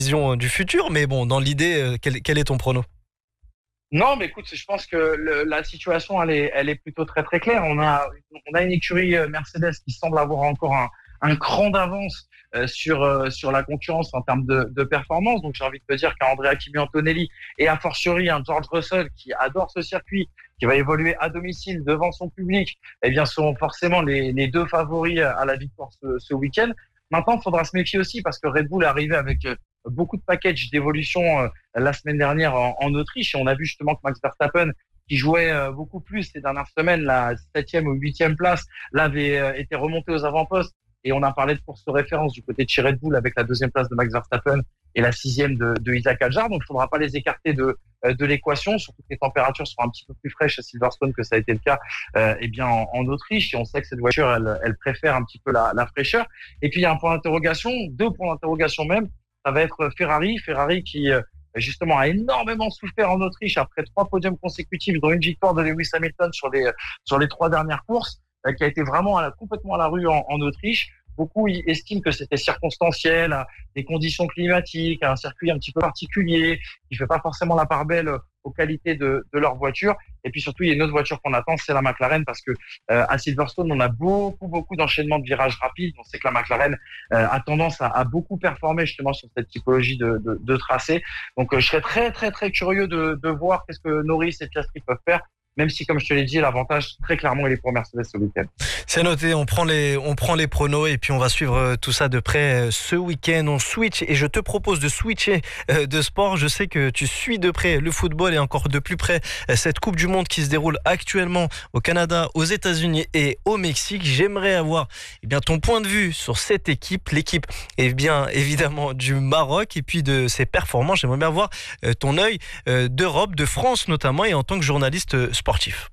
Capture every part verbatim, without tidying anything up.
vision du futur, mais bon, dans l'idée, quel, quel est ton prono? Non, mais écoute, je pense que le, la situation, elle est, elle est plutôt très très claire. On a, on a une écurie Mercedes qui semble avoir encore un, un cran d'avance euh, sur euh, sur la concurrence en termes de, de performance. Donc j'ai envie de te dire qu'Andrea Kimi Antonelli et a fortiori un George Russell qui adore ce circuit, qui va évoluer à domicile devant son public, eh bien seront forcément les, les deux favoris à la victoire ce, ce week-end. Maintenant, il faudra se méfier aussi parce que Red Bull est arrivé avec beaucoup de packages d'évolution la semaine dernière en, en Autriche et on a vu justement que Max Verstappen, qui jouait beaucoup plus ces dernières semaines, la septième ou huitième place, là avait été remonté aux avant-postes et on a parlé de course de référence du côté de chez Red Bull avec la deuxième place de Max Verstappen et la sixième de, de Isaac Hadjar. Donc, il faudra pas les écarter de de l'équation, surtout que les températures seront un petit peu plus fraîches à Silverstone que ça a été le cas euh, eh bien en, en Autriche. Et on sait que cette voiture, elle, elle préfère un petit peu la, la fraîcheur. Et puis, il y a un point d'interrogation, deux points d'interrogation même. Ça va être Ferrari. Ferrari qui, euh, justement, a énormément souffert en Autriche après trois podiums consécutifs, dont une victoire de Lewis Hamilton sur les, sur les trois dernières courses, euh, qui a été vraiment à la, complètement à la rue en, en Autriche. Beaucoup estiment que c'était circonstanciel, des conditions climatiques, un circuit un petit peu particulier, qui fait pas forcément la part belle aux qualités de, de leur voiture. Et puis surtout, il y a une autre voiture qu'on attend, c'est la McLaren, parce que euh, à Silverstone, on a beaucoup, beaucoup d'enchaînements de virages rapides. On sait que la McLaren euh, a tendance à, à beaucoup performer justement sur cette typologie de, de, de tracé. Donc, euh, je serais très, très, très curieux de, de voir qu'est-ce que Norris et Piastri peuvent faire. Même si, comme je te l'ai dit, l'avantage, très clairement, il est pour Mercedes ce week-end. C'est noté, on prend les, on prend les pronos et puis on va suivre tout ça de près ce week-end. On switch et je te propose de switcher de sport. Je sais que tu suis de près le football et encore de plus près cette Coupe du Monde qui se déroule actuellement au Canada, aux États-Unis et au Mexique. J'aimerais avoir eh bien, ton point de vue sur cette équipe, l'équipe eh bien, évidemment du Maroc et puis de ses performances. J'aimerais bien avoir ton œil d'Europe, de France notamment et en tant que journaliste sportif.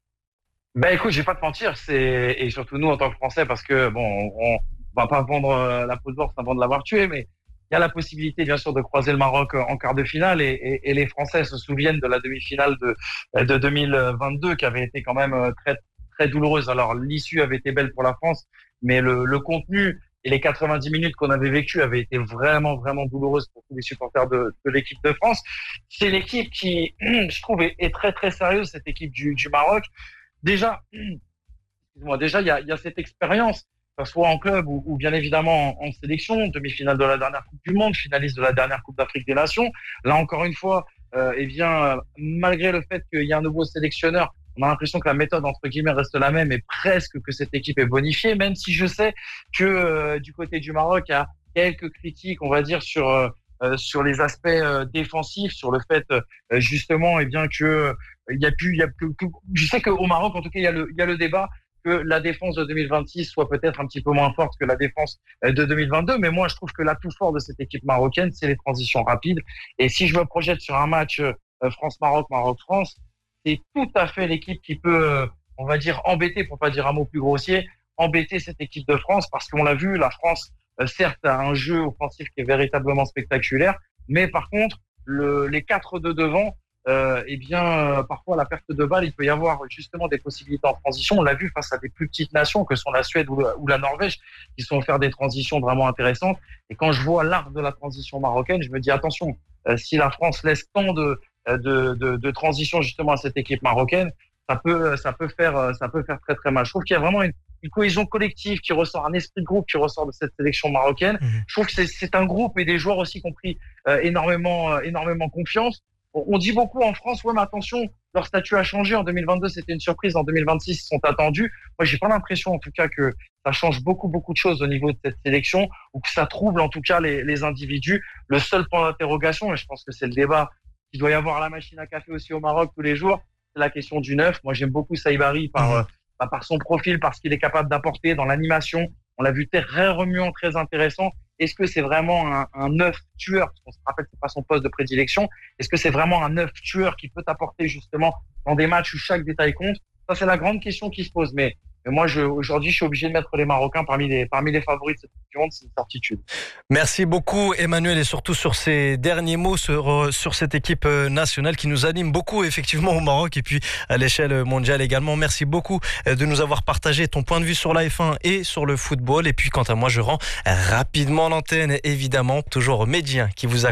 Ben écoute, je vais pas te mentir, c'est et surtout nous en tant que Français, parce que bon, on, on va pas vendre la peau de l'ours avant de l'avoir tué, mais il y a la possibilité bien sûr de croiser le Maroc en quart de finale et, et, et les Français se souviennent de la demi-finale de de deux mille vingt-deux qui avait été quand même très très douloureuse. Alors l'issue avait été belle pour la France, mais le, le contenu et les quatre-vingt-dix minutes qu'on avait vécues avaient été vraiment, vraiment douloureuses pour tous les supporters de, de l'équipe de France. C'est l'équipe qui, je trouve, est, est très, très sérieuse, cette équipe du, du Maroc. Déjà, excuse-moi, déjà, il y a, il y a cette expérience, que ce soit en club ou, ou bien évidemment en, en sélection, demi-finale de la dernière Coupe du Monde, finaliste de la dernière Coupe d'Afrique des Nations. Là, encore une fois, euh, eh bien, malgré le fait qu'il y a un nouveau sélectionneur, on a l'impression que la méthode, entre guillemets, reste la même et presque que cette équipe est bonifiée, même si je sais que euh, du côté du Maroc, il y a quelques critiques, on va dire, sur euh, sur les aspects euh, défensifs, sur le fait, euh, justement, eh bien, que euh, il y a plus, il y a que, que, je sais qu'au Maroc, en tout cas, il y a le, il y a le débat que la défense de deux mille vingt-six soit peut-être un petit peu moins forte que la défense de deux mille vingt-deux, mais moi, je trouve que l'atout fort de cette équipe marocaine, c'est les transitions rapides. Et si je me projette sur un match euh, France-Maroc, Maroc-France, c'est tout à fait l'équipe qui peut, on va dire, embêter, pour pas dire un mot plus grossier, embêter cette équipe de France, parce qu'on l'a vu, la France, euh, certes, a un jeu offensif qui est véritablement spectaculaire, mais par contre, le, les quatre de devant, euh, eh bien, euh, parfois, la perte de balle, il peut y avoir justement des possibilités en transition. On l'a vu face à des plus petites nations que sont la Suède ou, ou la Norvège, qui sont offert des transitions vraiment intéressantes. Et quand je vois l'art de la transition marocaine, je me dis, attention, euh, si la France laisse tant de De, de, de transition justement à cette équipe marocaine, ça peut, ça peut faire, ça peut faire très très mal. Je trouve qu'il y a vraiment une, une cohésion collective qui ressort, un esprit de groupe qui ressort de cette sélection marocaine. Mmh. Je trouve que c'est, c'est un groupe et des joueurs aussi qui ont pris euh, énormément, euh, énormément confiance. On, on dit beaucoup en France, ouais, mais attention, leur statut a changé. En deux mille vingt-deux, c'était une surprise. En deux mille vingt-six, ils sont attendus. Moi, j'ai pas l'impression, en tout cas, que ça change beaucoup, beaucoup de choses au niveau de cette sélection ou que ça trouble, en tout cas, les, les individus. Le seul point d'interrogation, et je pense que c'est le débat il doit y avoir la machine à café aussi au Maroc tous les jours, c'est la question du neuf. Moi, j'aime beaucoup Saïbari par, mmh. euh, par son profil, par ce qu'il est capable d'apporter dans l'animation. On l'a vu très remuant, très intéressant. Est-ce que c'est vraiment un, un neuf tueur? Parce qu'on se rappelle que c'est pas son poste de prédilection. Est-ce que c'est vraiment un neuf tueur qui peut t'apporter justement dans des matchs où chaque détail compte? Ça, c'est la grande question qui se pose. Mais Mais moi, je, aujourd'hui, je suis obligé de mettre les Marocains parmi les, parmi les favoris de cette Coupe du Monde, c'est une certitude. Merci beaucoup, Emmanuel, et surtout sur ces derniers mots sur, sur cette équipe nationale qui nous anime beaucoup, effectivement, au Maroc et puis à l'échelle mondiale également. Merci beaucoup de nous avoir partagé ton point de vue sur la F un et sur le football. Et puis, quant à moi, je rends rapidement l'antenne, évidemment, toujours Médien qui vous accompagne.